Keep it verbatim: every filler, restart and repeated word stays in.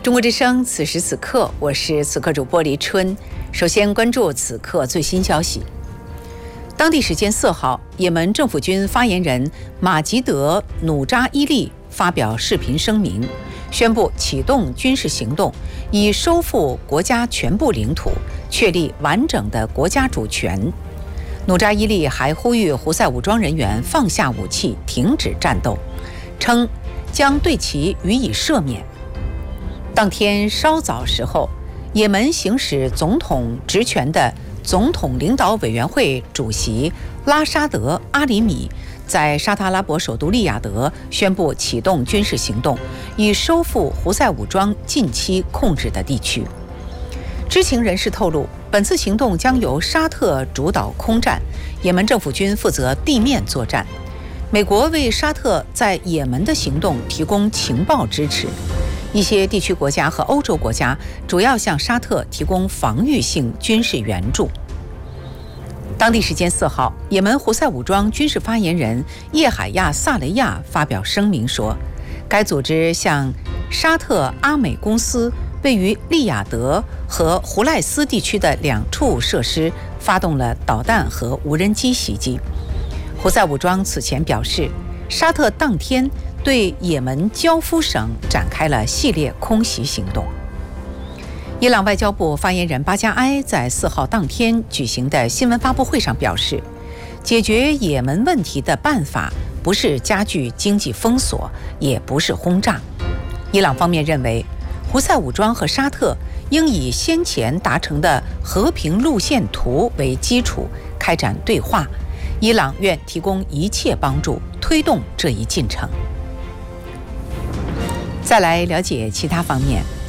中国之声，此时此刻，我是此刻主播黎春。首先关注此刻最新消息。当地时间四号，也门政府军发言人马吉德·努扎伊利发表视频声明，宣布启动军事行动，以收复国家全部领土，确立完整的国家主权。努扎伊利还呼吁胡塞武装人员放下武器，停止战斗，称将对其予以赦免。当天稍早时候，也门行使总统职权的总统领导委员会主席拉沙德·阿里米在沙特阿拉伯首都利雅得宣布启动军事行动，以收复胡塞武装近期控制的地区。知情人士透露，本次行动将由沙特主导空战，也门政府军负责地面作战。美国为沙特在也门的行动提供情报支持。一些地区国家和欧洲国家主要向沙特提供防御性军事援助。当地时间四号，也门胡塞武装军事发言人叶海亚·萨雷亚发表声明说，该组织向沙特阿美公司位于利雅得和胡赖斯地区的两处设施发动了导弹和无人机袭击。胡塞武装此前表示，沙特当天对也门焦夫省展开了系列空袭行动。伊朗外交部发言人巴加埃在四号当天举行的新闻发布会上表示，解决也门问题的办法不是加剧经济封锁，也不是轰炸。伊朗方面认为，胡塞武装和沙特应以先前达成的和平路线图为基础开展对话，伊朗愿提供一切帮助，推动这一进程。再来了解其他方面。